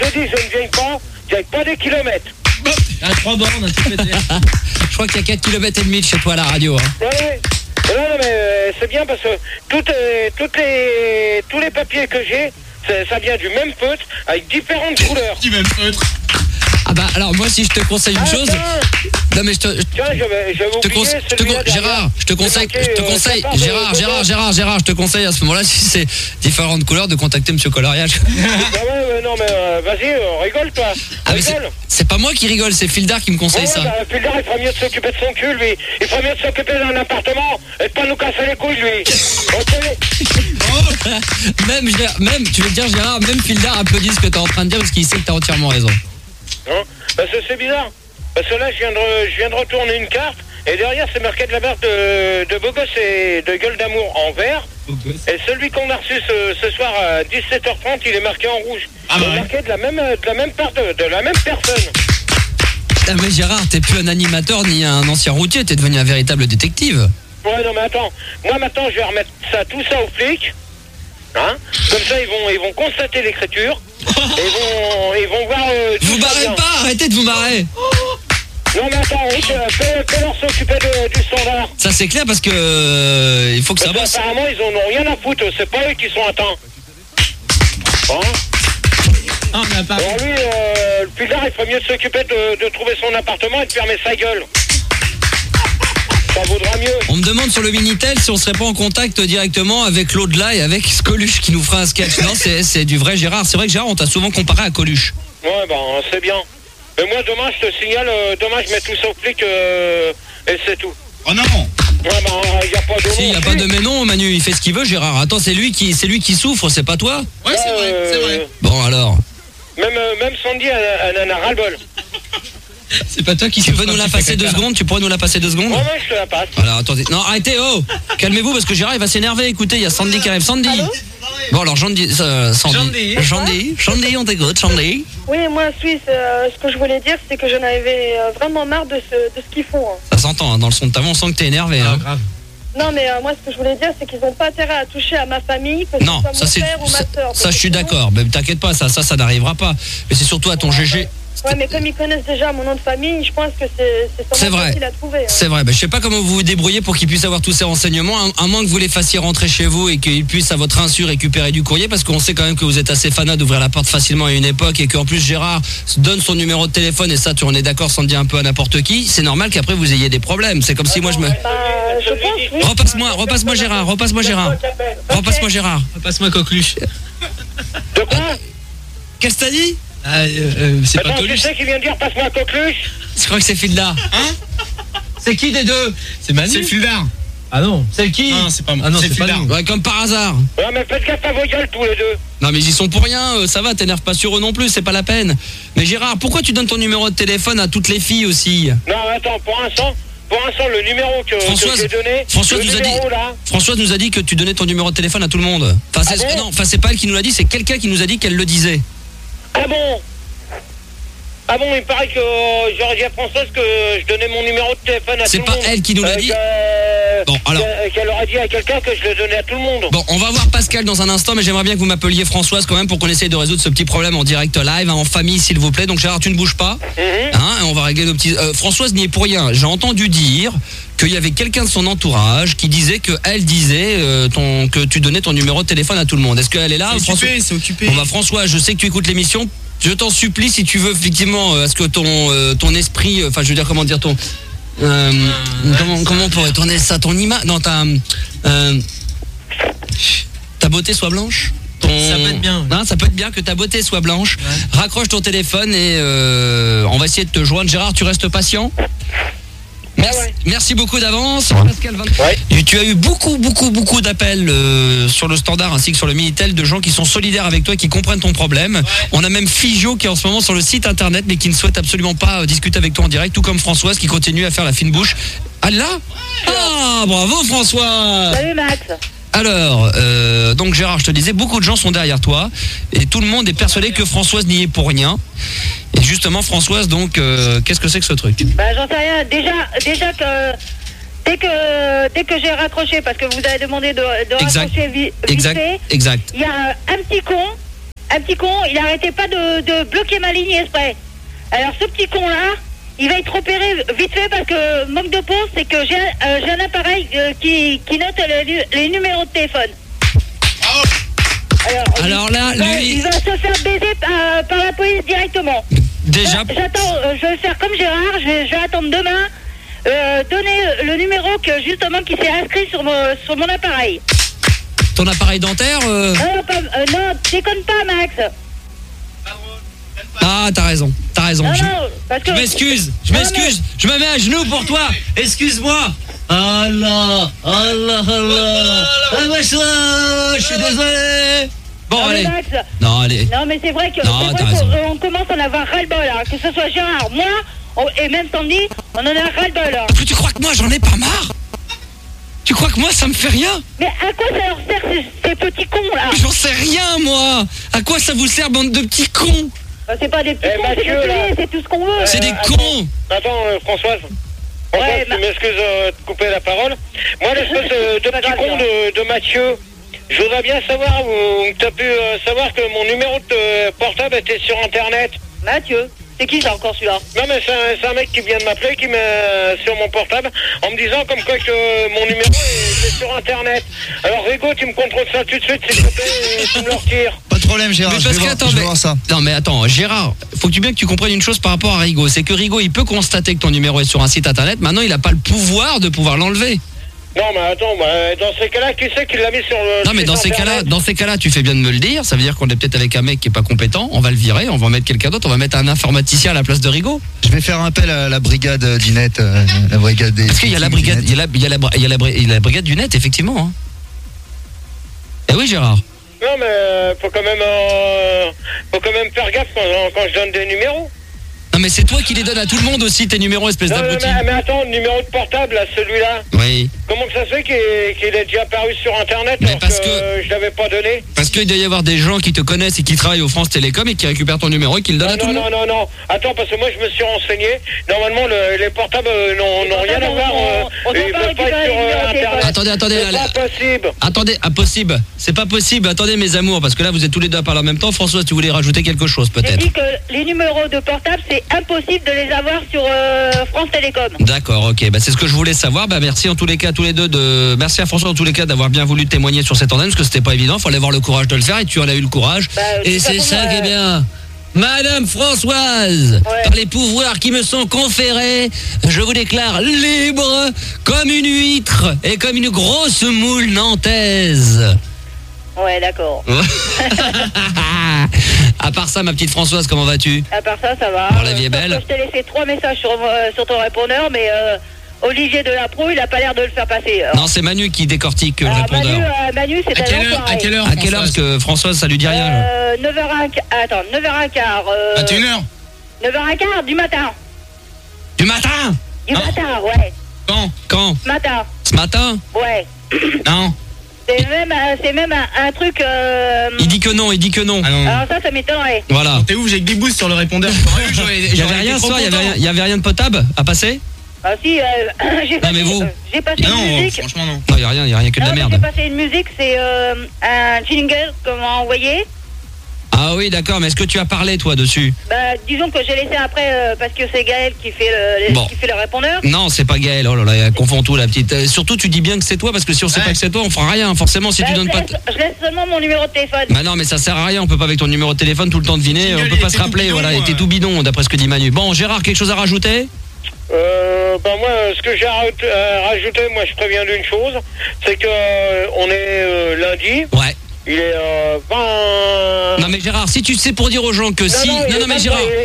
te dis, je ne viens pas des kilomètres. À 3 bornes, tu peux dire. Je crois qu'il y a 4 km et demi de chez toi à la radio. Hein. Ouais. Non, mais c'est bien parce que tous les papiers que j'ai, ça vient du même feutre avec différentes couleurs. Du même feutre. Ah bah alors moi si je te conseille une chose. Non mais je te Gérard, je te conseille Gérard, je te conseille à ce moment-là si c'est différentes couleurs de contacter monsieur Coloriage. Ouais, non mais vas-y, rigole toi. Ah mais c'est pas moi qui rigole, c'est Fildar qui me conseille ça. Fildar, il ferait mieux de s'occuper de son cul lui. Il ferait mieux de s'occuper d'un appartement et de pas nous casser les couilles lui. Même tu veux dire Gérard, même Fildar applaudit ce que t'es en train de dire parce qu'il sait que t'as entièrement raison. Non, parce que c'est bizarre. Parce que là, je viens de retourner une carte et derrière, c'est marqué de la barre de beau gosse et de gueule d'amour en vert. Et celui qu'on a reçu ce soir à 17h30, il est marqué en rouge. Il est marqué de la même part de la même personne. Ah mais Gérard, t'es plus un animateur ni un ancien routier, t'es devenu un véritable détective. Ouais, non mais attends. Moi maintenant, je vais remettre tout ça aux flics. Hein, comme ça ils vont constater l'écriture et ils vont voir vous barrez pas, arrêtez de vous marrer. Non mais attends, fais-leur s'occuper du standard. Ça c'est clair parce que il faut que ça bosse. Apparemment ils en ont rien à foutre, c'est pas eux qui sont atteints. Ah, mais alors lui, le Pildar, il ferait mieux de s'occuper de trouver son appartement et de fermer sa gueule. Ça vaudra mieux. On me demande sur le Minitel si on serait pas en contact directement avec l'au-delà et avec Coluche qui nous fera un sketch. Non, c'est du vrai Gérard. C'est vrai que Gérard, on t'a souvent comparé à Coluche. Ouais, c'est bien. Mais moi, demain, je te signale, je mets tout ça au flic et c'est tout. Oh non. Ouais, il n'y a pas de Si, il n'y a pas de mais non, Manu, il fait ce qu'il veut, Gérard. Attends, c'est lui qui souffre, c'est pas toi? Ouais, c'est vrai. Bon, alors. Même Sandy, elle en a ras-le-bol. C'est pas toi qui Tu peux nous la passer 2 secondes? Tu pourrais nous la passer 2 secondes? Ouais, je te la passe. Alors, attendez. Non, arrêtez, calmez-vous parce que Gérard, il va s'énerver. Écoutez, il y a Sandy qui arrive. Sandy. Allô? Bon, alors, Sandy, on t'écoute, Sandy. Oui, moi, Suisse, ce que je voulais dire, c'est que j'en avais vraiment marre de ce qu'ils font. Hein. Ça s'entend, hein, dans le son de ta voix, on sent que t'es énervé. Hein. Grave. Non, mais moi, ce que je voulais dire, c'est qu'ils n'ont pas intérêt à toucher à ma famille, que Non, ce soit mon père ou ma soeur. Ça, je suis d'accord. Mais t'inquiète pas, ça n'arrivera pas. Mais c'est surtout à ton GG. Ouais, mais comme ils connaissent déjà mon nom de famille, je pense que c'est vrai. facile à trouver. Hein. C'est vrai. Je sais pas comment vous vous débrouillez pour qu'ils puissent avoir tous ces renseignements, à moins que vous les fassiez rentrer chez vous et qu'ils puissent à votre insu récupérer du courrier, parce qu'on sait quand même que vous êtes assez fanat d'ouvrir la porte facilement à une époque et qu'en plus Gérard donne son numéro de téléphone et ça, on est d'accord sans dire un peu à n'importe qui. C'est normal qu'après vous ayez des problèmes. C'est comme si moi je me. Je pense, oui. Repasse-moi Gérard. Passe-moi Coqueluche. De quoi? Qu'est-ce que t'as dit? C'est pas Attends, tu Coluche. sais qui vient de dire passe-moi Coqueluche? Je crois que c'est Fildar. C'est qui des deux? C'est Manu. C'est Fildar. Ah non. C'est qui? Non, c'est pas moi. Ah non, c'est pas lui. Ouais, comme par hasard. Ouais, mais faites gaffe à vos gueules tous les deux. Non, mais ils y sont pour rien. Ça va, t'énerve pas sur eux non plus, c'est pas la peine. Mais Gérard, pourquoi tu donnes ton numéro de téléphone à toutes les filles aussi? Non, attends, pour l'instant, le numéro que j'ai donné, Françoise nous a dit que tu donnais ton numéro de téléphone à tout le monde. C'est pas elle qui nous l'a dit, c'est quelqu'un qui nous a dit qu'elle le disait. Ah bon, il paraît que j'aurais dit à Françoise que je donnais mon numéro de téléphone à tout le monde. C'est pas elle qui nous l'a dit. Bon, alors. Qu'elle aurait dit à quelqu'un que je le donnais à tout le monde. Bon, on va voir Pascal dans un instant, mais j'aimerais bien que vous m'appeliez Françoise quand même pour qu'on essaye de résoudre ce petit problème en direct live, en famille s'il vous plaît. Donc Gérard, tu ne bouges pas. Et on va régler nos petits... Françoise n'y est pour rien. J'ai entendu dire qu'il y avait quelqu'un de son entourage qui disait qu'elle disait que tu donnais ton numéro de téléphone à tout le monde. Est-ce qu'elle est là? C'est occupé. Bon bah François, je sais que tu écoutes l'émission. Je t'en supplie, si tu veux effectivement, à ce que ton esprit, enfin je veux dire comment dire ton, comment on pourrait tourner ça, ton image, non ta beauté soit blanche. Ça peut être bien. Non, ça peut être bien que ta beauté soit blanche. Ouais. Raccroche ton téléphone et on va essayer de te joindre. Gérard, tu restes patient. Merci beaucoup d'avance. Pascal, tu as eu beaucoup d'appels sur le standard ainsi que sur le Minitel de gens qui sont solidaires avec toi et qui comprennent ton problème. On a même Figio qui est en ce moment sur le site internet mais qui ne souhaite absolument pas discuter avec toi en direct, tout comme Françoise qui continue à faire la fine bouche. Ah là? Ah, bravo François. Salut Max. Alors, donc Gérard, je te disais, beaucoup de gens sont derrière toi et tout le monde est persuadé que Françoise n'y est pour rien. Et justement, Françoise, donc, qu'est-ce que c'est que ce truc? J'en sais rien. Déjà que dès que j'ai raccroché, parce que vous avez demandé de raccrocher vite fait, exact. il y a un petit con un petit con, il arrêtait pas de bloquer ma ligne exprès. Alors ce petit con-là, il va être repéré vite fait parce que manque de peau, c'est que j'ai un appareil qui note les numéros de téléphone. Alors là, il va se faire baiser par la police directement. Déjà. J'attends, je vais faire comme Gérard, je vais attendre demain, donner le numéro justement qui s'est inscrit sur mon appareil. Ton appareil dentaire Non, déconne pas, Max. Ah, t'as raison. Non, parce que... Je m'excuse, je me mets à genoux pour toi. Excuse-moi. Allah. Je suis désolé. Bon, non, allez. Max, non, allez. Non, mais c'est vrai qu'on commence à en avoir ras-le-bol, hein. Que ce soit Gérard, moi, et même Sandy, on en a ras-le-bol. Hein. Tu crois que moi, j'en ai pas marre? Tu crois que moi, ça me fait rien? Mais à quoi ça leur sert ces petits cons, là? J'en sais rien, moi. À quoi ça vous sert, bande de petits cons? C'est pas des petits cons, c'est tout ce qu'on veut. C'est des cons. Attends, Françoise. Ouais, tu m'excuses de couper la parole. Moi, l'espèce de petit con de Mathieu, je voudrais bien savoir où tu as pu savoir que mon numéro de portable était sur Internet. Mathieu, c'est qui ça encore celui-là? Non, mais c'est un mec qui vient de m'appeler, qui met sur mon portable, en me disant comme quoi que mon numéro est sur Internet. Alors Rigo, tu me contrôles ça tout de suite, s'il te plaît, et tu me le retires. Pas de problème, Gérard, je vais voir ça. Non mais attends, Gérard, faut que tu comprennes une chose par rapport à Rigo, c'est que Rigo, il peut constater que ton numéro est sur un site internet, maintenant il n'a pas le pouvoir de pouvoir l'enlever. Non mais attends, dans ces cas-là, qui c'est qui l'a mis sur le... Non mais dans ces cas-là, tu fais bien de me le dire, ça veut dire qu'on est peut-être avec un mec qui est pas compétent, on va le virer, on va mettre quelqu'un d'autre, on va mettre un informaticien à la place de Rigo. Je vais faire appel à la brigade du net, la brigade des... Parce qu'il y a la brigade, il y a la brigade du net, effectivement. Hein. Eh oui, Gérard. Non mais faut quand même faire gaffe quand je donne des numéros. Non mais c'est toi qui les donnes à tout le monde aussi, tes numéros, espèce d'abruti. Mais attends, le numéro de portable, là, celui-là. Oui. Comment que ça se fait qu'il est déjà apparu sur Internet mais alors parce que je l'avais pas donné? Parce qu'il doit y avoir des gens qui te connaissent et qui travaillent au France Télécom et qui récupèrent ton numéro et qui le donnent à tout le monde. Non. Attends, parce que moi je me suis renseigné. Normalement, les portables n'ont rien à voir. Ils peuvent pas être sur Internet. Attendez. C'est pas possible. Attendez, impossible. C'est pas possible. Attendez, mes amours, parce que là, vous êtes tous les deux à parler en même temps. Françoise, tu voulais rajouter quelque chose, peut-être? J'ai dit que les numéros de portable, c'est impossible de les avoir sur France Télécom. D'accord, ok. Bah, c'est ce que je voulais savoir. Bah, merci en tous les cas, tous les deux merci à François en tous les cas d'avoir bien voulu témoigner sur cette antenne, parce que c'était pas évident. Fallait avoir le courage de le faire et tu en as eu le courage. Et c'est ça qui est bien. Madame Françoise, par les pouvoirs qui me sont conférés, je vous déclare libre comme une huître et comme une grosse moule nantaise. Ouais, d'accord. À part ça, ma petite Françoise, comment vas-tu? À part ça, ça va. Bon, la vie est belle. Je t'ai laissé 3 messages sur ton répondeur, mais Olivier Delapro, il a pas l'air de le faire passer. Non, c'est Manu qui décortique le répondeur. Manu, c'est à quelle heure? À quelle heure? Parce que Françoise, ça lui dit rien. 9h15. Attends, 9h15. 21h. 9h15 du matin. Du matin? Du matin, ouais. Quand? Ce matin. Ce matin? Ouais. Non. C'est même un truc... Il dit que non. Ah, non. Alors ça m'étonnerait. Voilà. T'es où? J'ai que des boosts sur le répondeur. Il y avait rien ce soir, il y avait rien de potable à passer? Ah si, j'ai passé une musique. Franchement non. Non, il y a rien que de la merde. J'ai passé une musique, c'est un jingle qu'on m'a envoyé. Ah oui, d'accord, mais est-ce que tu as parlé toi dessus? Bah disons que j'ai laissé après parce que c'est Gaël qui fait le répondeur. Non, c'est pas Gaël. Oh là là, elle confond tout la petite. Surtout tu dis bien que c'est toi parce que si on sait pas que c'est toi, on fera rien forcément si tu donnes pas. Je laisse seulement mon numéro de téléphone. Bah non, mais ça sert à rien, on peut pas avec ton numéro de téléphone tout le temps deviner, on peut pas se rappeler, voilà, il était tout bidon d'après ce que dit Manu. Bon, Gérard, quelque chose à rajouter? Moi, ce que j'ai rajouté, moi je préviens d'une chose, c'est que on est lundi. Ouais. Il est 20... Non mais Gérard, si tu sais pour dire aux gens que si... Non mais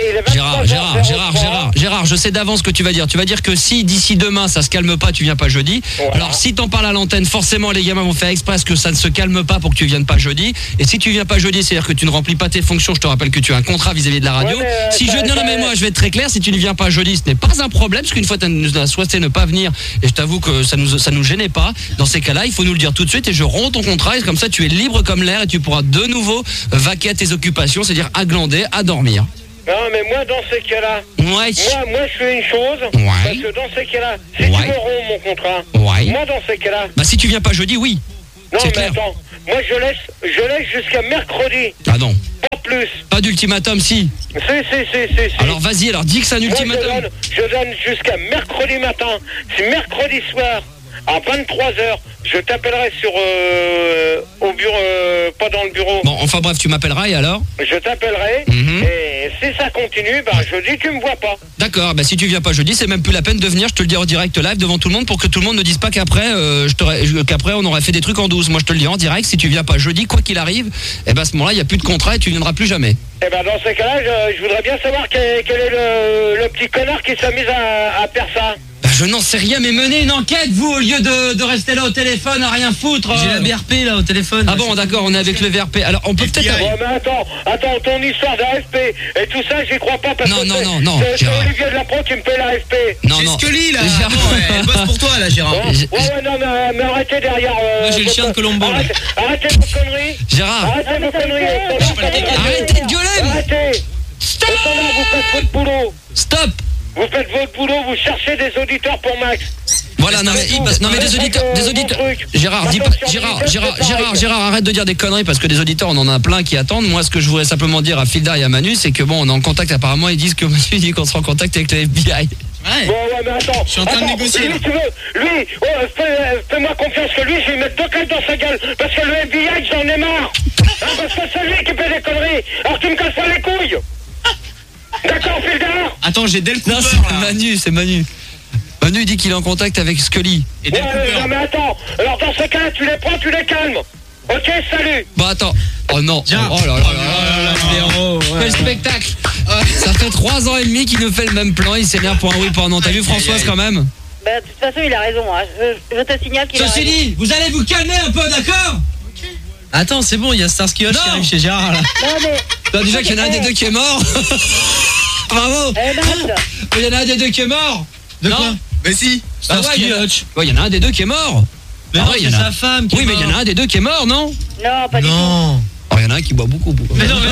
Gérard, je sais d'avance ce que tu vas dire. Tu vas dire que si d'ici demain ça se calme pas, tu viens pas jeudi. Voilà. Alors si t'en parles à l'antenne, forcément les gamins vont faire exprès que ça ne se calme pas pour que tu viennes pas jeudi. Et si tu viens pas jeudi, c'est-à-dire que tu ne remplis pas tes fonctions. Je te rappelle que tu as un contrat vis-à-vis de la radio. Non mais moi je vais être très clair, si tu ne viens pas jeudi, ce n'est pas un problème, parce qu'une fois tu as souhaité ne pas venir, et je t'avoue que ça nous gênait pas. Dans ces cas-là, il faut nous le dire tout de suite et je romps ton contrat et comme ça tu es libre comme l'air et tu pourras de nouveau vaquer à tes occupations, c'est-à-dire à glander, à dormir. Non mais moi dans ces cas-là, moi je fais une chose, parce que dans ces cas-là, si tu me romps mon contrat, moi dans ces cas-là... Bah si tu viens pas jeudi, oui. Non mais clair. Attends, moi je laisse jusqu'à mercredi. Ah non. Pour plus. Pas d'ultimatum, si. Si. Alors vas-y, alors dis que c'est un ultimatum. Moi, je donne jusqu'à mercredi matin. Si mercredi soir, à 23h, je t'appellerai au bureau, pas dans le bureau. Bon, enfin bref, tu m'appelleras et alors ? Je t'appellerai, et si ça continue, jeudi, tu me vois pas. D'accord, si tu viens pas jeudi, c'est même plus la peine de venir, je te le dis en direct live devant tout le monde pour que tout le monde ne dise pas qu'après qu'après on aurait fait des trucs en douce. Moi je te le dis en direct, si tu viens pas jeudi, quoi qu'il arrive, à ce moment-là, il n'y a plus de contrat et tu viendras plus jamais. Dans ces cas-là, je voudrais bien savoir quel est le petit connard qui s'amuse à faire ça. Je n'en sais rien, mais menez une enquête, vous, au lieu de rester là au téléphone à rien foutre. J'ai la VRP là au téléphone. Ah bon, d'accord, on est avec le VRP. Alors, on peut peut-être... Ouais, mais attends, ton histoire d'AFP et tout ça, j'y crois pas parce non, que non, c'est Olivier Delapro qui me paye l'AFP. Non, j'ai Scully là. Elle bosse pour toi là, Gérard. Ouais, non, mais arrêtez derrière. Moi j'ai le chien de Colombo. Arrêtez vos conneries. Gérard. Arrêtez vos conneries. Arrêtez de gueuler. Arrêtez. Stop. Vous faites votre boulot. Stop. Vous faites votre boulot, vous cherchez des auditeurs pour Max. Voilà, non mais des auditeurs. Gérard, arrête de dire des conneries parce que des auditeurs, on en a plein qui attendent. Moi, ce que je voudrais simplement dire à Filda et à Manu, c'est que on est en contact apparemment. Ils disent que Manu dit qu'on sera en contact avec le FBI. Ouais. Bon, mais attends. Je suis en train de négocier. Lui, fais-moi confiance que lui, je vais mettre 2 claques dans sa gueule. Parce que le FBI, j'en ai marre. Parce que c'est lui qui fait des conneries. Alors tu me casses pas les couilles. D'accord, Filda. Attends, j'ai Del Cooper. Non, c'est Manu. Manu dit qu'il est en contact avec Scully. Et Del Cooper. Non, mais attends. Alors dans ce cas, tu les prends, tu les calmes. Ok, salut. Bon, attends. Oh non. Oh là là. Quel spectacle. Ça fait 3 ans et demi qu'il nous fait le même plan. Il s'énerve pour un oui, pour un non. T'as vu Françoise quand même? De toute façon, il a raison. Hein. Je te signale qu'il a raison. Ceci dit, vous allez vous calmer un peu, d'accord? Attends, c'est bon, il y a Starsky Hutch qui arrive chez Gérard là. Non, mais... Bah, déjà qu'il y en a un des deux qui est mort. Bravo. Il y en a un des deux qui est mort. De quoi? Mais si, Starsky Hutch. Il y en a un des deux qui est mort. Mais non, c'est sa femme qui est mais il y en a un des deux qui est mort, non? Non, pas du tout. Oh, il y en a un qui boit beaucoup. Mais non,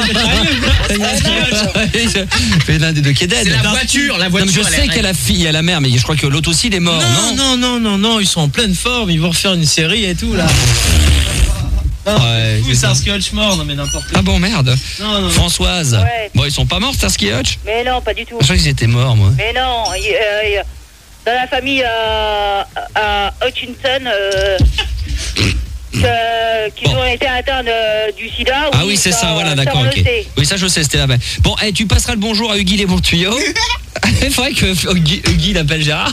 il y en a un des deux qui est dead. C'est la voiture. Non, je sais qu'il y a la fille, il y a la mère, mais je crois que l'autre aussi, il est mort, non, ils sont en pleine forme, ils vont refaire une série et tout là. Ouais, c'est Starsky Hutch mort, non mais n'importe quoi. Ah bon, merde. Non. Françoise. Ouais. Bon, ils sont pas morts, Starsky Hutch? Mais non, pas du tout. Je crois qu'ils étaient morts, moi. Mais non, dans la famille Hutchinson, qui ont été atteints du sida. Ah oui, c'est ça, voilà, d'accord, ok. Oui, ça je sais, c'était là-bas. Bon, tu passeras le bonjour à Huggy les bons tuyaux. Il faudrait que Huggy l'appelle Gérard.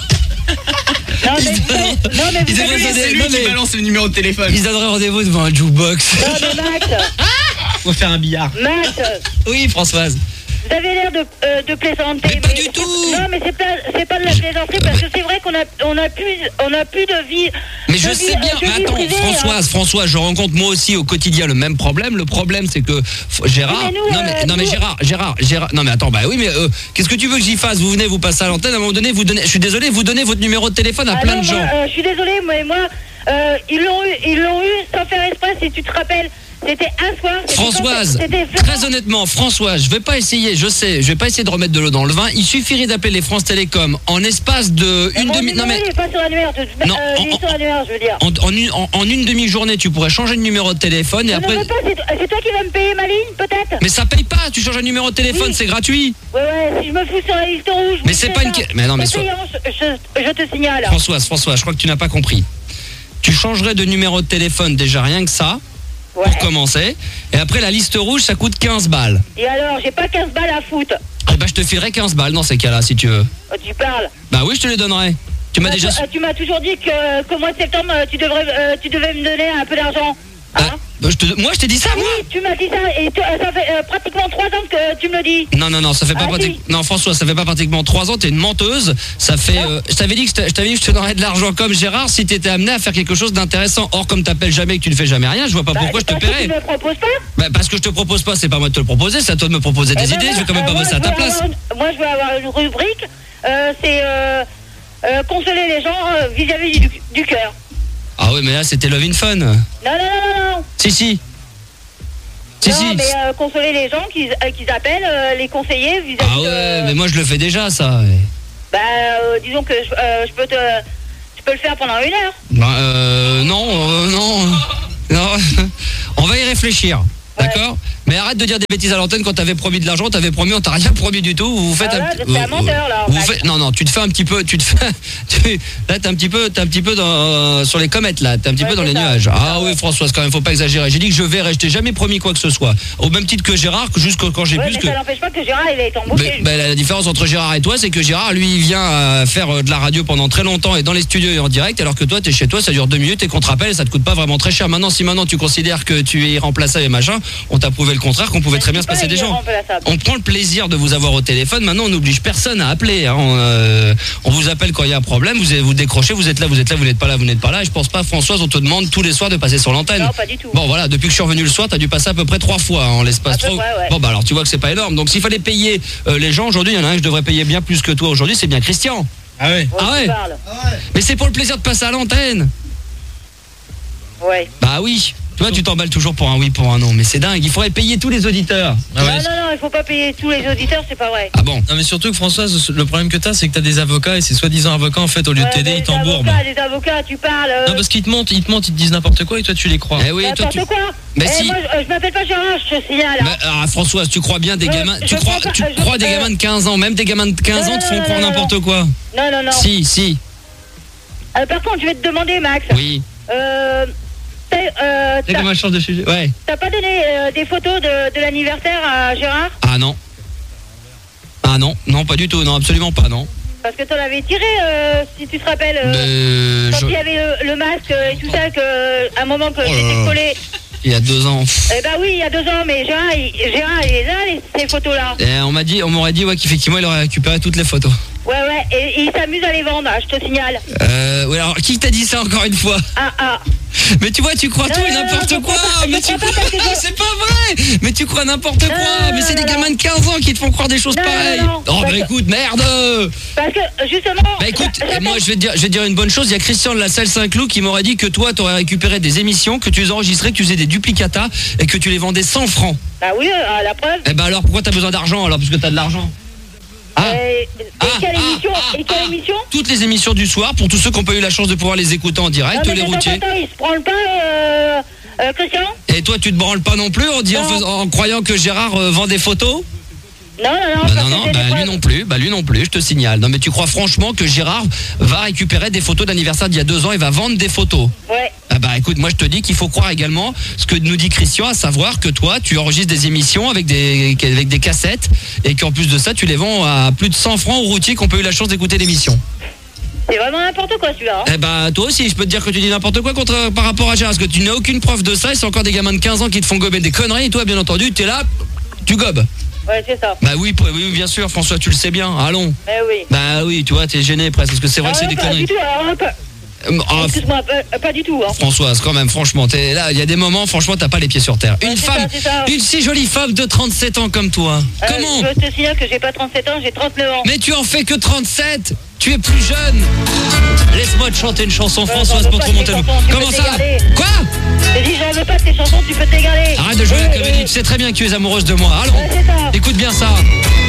Non, mais c'est lui qui balance le numéro de téléphone. Ils donneraient rendez-vous devant un jukebox. Non, mais Max. Faut faire un billard. Max. Oui, Françoise. Vous avez l'air de plaisanter. Mais pas du tout. Non, mais c'est pas de la plaisanterie parce que c'est vrai qu'on a plus de vie. Mais je sais bien. Mais attends, Françoise, je rencontre moi aussi au quotidien le même problème. Le problème, c'est que Gérard. Gérard. Non, mais attends, oui, mais qu'est-ce que tu veux que j'y fasse? Vous venez, vous passez à l'antenne. À un moment donné, je suis désolé, vous donnez votre numéro de téléphone à plein de gens. Je suis désolé, mais moi, ils l'ont eu sans faire exprès, si tu te rappelles. C'était un soir. Françoise, très honnêtement, Françoise, je vais pas essayer de remettre de l'eau dans le vin. Il suffirait d'appeler les France Télécom en espace de une demi. Non mais il est pas sur l'annuaire. Non, sur l'annuaire, je veux dire. En une demi-journée, tu pourrais changer de numéro de téléphone et après. Ne veux pas, c'est toi qui vas me payer ma ligne, peut-être. Mais ça paye pas. Tu changes un numéro de téléphone, c'est gratuit. Ouais, si je me fous sur la liste rouge. Mais c'est pas une. Mais non, mais je te signale. Françoise, je crois que tu n'as pas compris. Tu changerais de numéro de téléphone déjà rien que ça. Ouais. Pour commencer. Et après, la liste rouge, ça coûte 15 balles. Et alors, j'ai pas 15 balles à foutre. Je te filerai 15 balles dans ces cas-là, si tu veux. Tu parles? Bah oui, je te les donnerai. Tu m'as déjà... Tu m'as toujours dit qu'au mois de septembre, tu devais me donner un peu d'argent. Hein? Moi, je t'ai dit ça, moi. Oui, tu m'as dit ça, et ça fait pratiquement 3 ans que tu me le dis. Non, ça fait pas pratiquement... Non, François, ça fait pas pratiquement 3 ans, t'es une menteuse. Ça fait... je t'avais dit que je te donnerais de l'argent comme Gérard si t'étais amené à faire quelque chose d'intéressant. Or, comme t'appelles jamais et que tu ne fais jamais rien, je vois pas pourquoi je te paierais. Tu me proposes pas? Parce que je te propose pas, c'est pas moi de te le proposer, c'est à toi de me proposer des idées, je vais quand même pas bosser à ta place. Moi, je vais avoir une rubrique, c'est consoler les gens vis-à-vis du cœur. Ah oui, mais là, c'était Love in Fun. Non. Si. Non, mais consoler les gens qu'ils appellent, les conseiller vis-à-vis Ah ouais, mais moi je le fais déjà, ça. Disons que je peux le faire pendant 1 heure. Non. On va y réfléchir, d'accord? Mais arrête de dire des bêtises à l'antenne. Quand t'avais promis de l'argent, t'avais promis, on t'a rien promis du tout. Vous faites c'est un menteur là. Non, tu te fais un petit peu, là t'es un petit peu sur les comètes là, t'es un petit peu dans les nuages. Oui, Françoise, quand même, faut pas exagérer. J'ai dit que je verrai, je t'ai jamais promis quoi que ce soit. Au même titre que Gérard, que juste quand j'ai vu que. Ça n'empêche pas que Gérard il est embauché. La différence entre Gérard et toi, c'est que Gérard, lui, il vient faire de la radio pendant très longtemps et dans les studios et en direct, alors que toi, t'es chez toi, ça dure 2 minutes et qu'on te rappelle, et ça te coûte pas vraiment très cher. Maintenant, si tu considères que tu es irremplaçable et machin, on t'a prouvé le contraire, qu'on pouvait très bien se passer des gens. On prend le plaisir de vous avoir au téléphone. Maintenant, on n'oblige personne à appeler. On vous appelle quand il y a un problème. Vous décrochez, vous êtes là, vous n'êtes pas là, vous n'êtes pas là. Et je pense pas, Françoise, on te demande tous les soirs de passer sur l'antenne. Non, pas du tout. Bon, voilà, depuis que je suis revenu le soir, t'as dû passer à peu près 3 fois en l'espace. Bon, bah alors tu vois que c'est pas énorme. Donc s'il fallait payer les gens aujourd'hui, il y en a un que je devrais payer bien plus que toi aujourd'hui, c'est bien Christian. Ah ouais. Mais c'est pour le plaisir de passer à l'antenne. Ouais. Bah oui. Toi, tu t'emballes toujours pour un oui, pour un non, mais c'est dingue. Il faudrait payer tous les auditeurs. Non, il faut pas payer tous les auditeurs, c'est pas vrai. Ah bon? Non, mais surtout que Françoise, le problème que t'as, c'est que t'as des avocats et ces soi-disant avocats, en fait, au lieu de t'aider, ils t'embourbent. Des avocats, tu parles. Non, parce qu'ils te mentent, ils te disent n'importe quoi et toi, tu les crois. Eh oui, n'importe quoi. Mais si. Moi, je m'appelle pas Gérard, je te signale. Françoise, tu crois bien des gamins, tu crois des gamins de 15 ans, même des gamins de 15 ans te font croire n'importe quoi. Non. Si. Par contre, je vais te demander, Max. Oui. C'est comme un change de sujet. Ouais. T'as pas donné des photos de l'anniversaire à Gérard? Ah non, pas du tout, non, absolument pas, non. Parce que t'en avais tiré, si tu te rappelles, quand il y avait le masque et tout ça, à un moment que j'étais collé. Il y a 2 ans. Eh ben oui, il y a 2 ans, mais Gérard il est là, ces photos-là. On m'aurait dit qu'effectivement il aurait récupéré toutes les photos. Ouais, et il s'amuse à les vendre, je te signale. Oui, alors qui t'a dit ça encore une fois? Mais tu vois, tu crois tout et n'importe quoi. Mais tu crois, c'est pas vrai. Mais tu crois n'importe quoi. Mais c'est des gamins de 15 ans qui te font croire des choses pareilles. Oh bah écoute, merde. Parce que justement. Bah écoute, moi je vais te dire une bonne chose. Il y a Christian de la salle Saint-Cloud qui m'aurait dit que toi t'aurais récupéré des émissions, que tu les enregistrais, que tu faisais des duplicata et que tu les vendais 100 francs. Bah oui, la preuve. Eh bah alors pourquoi t'as besoin d'argent alors, parce que t'as de l'argent? Quelle émission? Toutes les émissions du soir, pour tous ceux qui n'ont pas eu la chance de pouvoir les écouter en direct, les routiers. Attends, il se branle pas, Christian? Et toi, tu te branles pas non plus en croyant que Gérard vend des photos? Non, lui non plus, je te signale. Non, mais tu crois franchement que Gérard va récupérer des photos d'anniversaire d'il y a 2 ans et va vendre des photos? Ouais. Ah bah écoute, moi je te dis qu'il faut croire également ce que nous dit Christian, à savoir que toi, tu enregistres des émissions avec des cassettes et qu'en plus de ça, tu les vends à plus de 100 francs aux routiers qui n'ont pas eu la chance d'écouter l'émission. C'est vraiment n'importe quoi celui-là. Eh bah toi aussi, je peux te dire que tu dis n'importe quoi par rapport à Gérard, parce que tu n'as aucune preuve de ça et c'est encore des gamins de 15 ans qui te font gober des conneries et toi, bien entendu, t'es là, tu gobes. Ouais, c'est ça. Bah oui, bien sûr, François, tu le sais bien. Allons. Oui. Bah oui, tu vois, t'es gêné presque, parce que c'est vrai que c'est des conneries. Excuse-moi, pas du tout. Françoise, quand même, franchement, t'es là, il y a des moments, franchement, t'as pas les pieds sur terre. Une femme, une si jolie femme de 37 ans comme toi. Comment? Je te signale que j'ai pas 37 ans, j'ai 39 ans. Mais tu en fais que 37. Tu es plus jeune. Laisse-moi te chanter une chanson, Françoise, pour te remonter le... Comment ça? Quoi? J'ai dit, j'en veux pas de tes chansons, tu peux t'égaler. Arrête de jouer la comédie, tu sais très bien que tu es amoureuse de moi. Allons, écoute bien ça.